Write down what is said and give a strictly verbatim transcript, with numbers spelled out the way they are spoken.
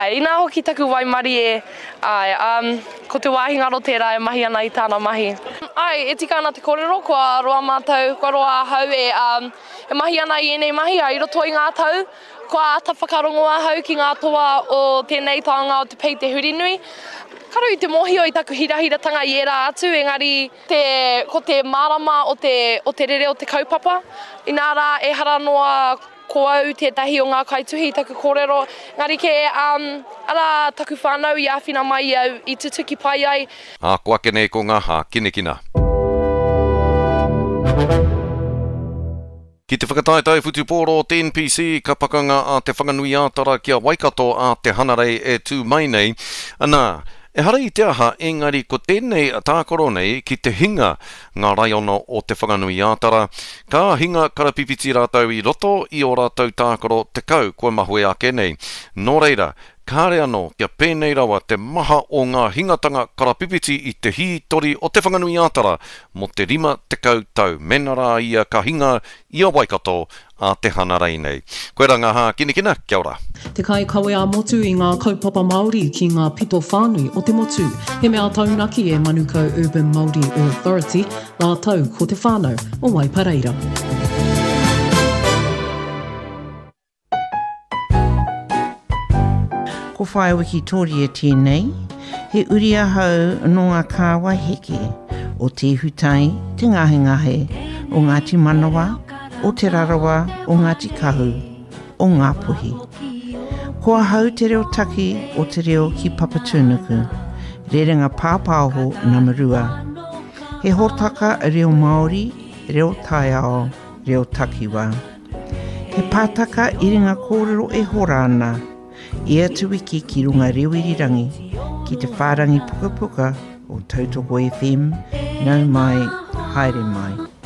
Ina hoki taku Waimari e, ai, um, ko te wāhingaro tērā e mahi ana i tāna mahi. Ai, e tika ana te kōrero, kua roa mātou, kua roa hau e, um, e mahi ana i enei mahi, ai roto i ngā tau, kua ata whakarongoa hau ki ngā toa o tēnei taonga o te pei te hurinui. Karo i te mohio i taku hirahiratanga i era atu, engari te, ko te marama o te, o te rere o te kaupapa. Inara e hara noa ko au tētahi o ngā kaituhi taku kōrero. Ngari ke um, ara taku whānau i āwhina mai au i tutuki pai ai. A kua kene ko ngā hā kinekina. Ki te whakataetai whutupōro o te N P C, ka pakanga a te whanganui ātara kia Waikato a te hanarei e tū mai nei. Anā, e hara i te aha, engari ko tēnei tākoro nei ki te hinga ngā raiona o te whanganui ātara. Ka hinga karapipiti rātau i roto i o rātau tākoro te kau koe mahue ake nei. Nō reira, kāre anō kia pēnei rawa te maha o ngā hingatanga karapipiti i te hītori o te whanganui ātara mo te rima te kau tau. Mena rā ia ka hinga i a Waikato a te hanarei nei. Koe rā ngā hā kinekina, kia ora. Te kai kawe a motu i ngā kaupapa Māori ki ngā pito whānui o te motu. He mea taunaki e Manukau Urban Māori Authority, ngā tau ko te whānau o Waipareira. Ko whae wiki tori e tēnei, he uri ahau no ngā kāwa heke o te hutai, te ngahe ngahe, o Ngāti Manawa, o te rarawa, o Ngāti Kahu, o ngā puhi. Kua hau te reo taki o te reo ki Papatūnuku, rerenga pāpāho Namarua. He hōtaka reo Māori, reo Taiao, reo Takiwa. He pātaka i ringa kōrero e hora ana, e atu wiki ki runga rewirirangi, ki te whārangi puka puka o Tautoko F M, nau mai, haere mai.